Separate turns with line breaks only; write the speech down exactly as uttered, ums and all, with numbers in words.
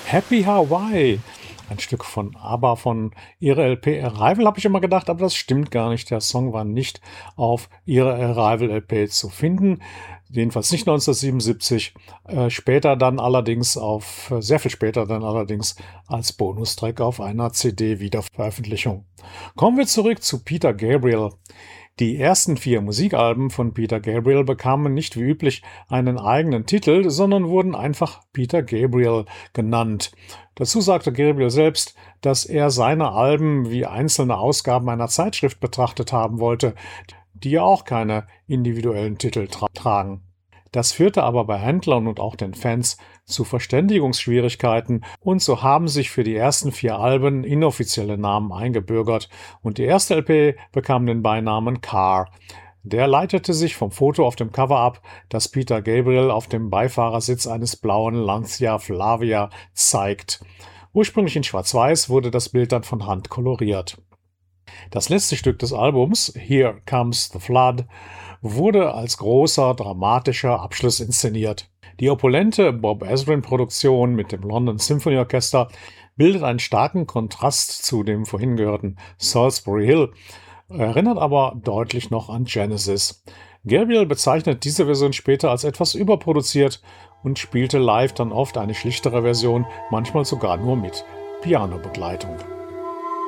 Happy Hawaii. Ein Stück von ABBA von ihrer L P Arrival, habe ich immer gedacht, aber das stimmt gar nicht. Der Song war nicht auf ihrer Arrival-L P zu finden. Jedenfalls nicht neunzehnhundertsiebenundsiebzig. Äh, später dann allerdings auf, äh, sehr viel später dann allerdings als Bonustrack auf einer C D-Wiederveröffentlichung. Kommen wir zurück zu Peter Gabriel. Die ersten vier Musikalben von Peter Gabriel bekamen nicht wie üblich einen eigenen Titel, sondern wurden einfach Peter Gabriel genannt. Dazu sagte Gabriel selbst, dass er seine Alben wie einzelne Ausgaben einer Zeitschrift betrachtet haben wollte, die ja auch keine individuellen Titel tra tragen. Das führte aber bei Händlern und auch den Fans zu Verständigungsschwierigkeiten und so haben sich für die ersten vier Alben inoffizielle Namen eingebürgert und die erste L P bekam den Beinamen Car. Der leitete sich vom Foto auf dem Cover ab, das Peter Gabriel auf dem Beifahrersitz eines blauen Lancia Flavia zeigt. Ursprünglich in Schwarz-Weiß wurde das Bild dann von Hand koloriert. Das letzte Stück des Albums, Here Comes the Flood, wurde als großer, dramatischer Abschluss inszeniert. Die opulente Bob Ezrin-Produktion mit dem London Symphony Orchester bildet einen starken Kontrast zu dem vorhin gehörten Salisbury Hill, erinnert aber deutlich noch an Genesis. Gabriel bezeichnet diese Version später als etwas überproduziert und spielte live dann oft eine schlichtere Version, manchmal sogar nur mit Pianobegleitung.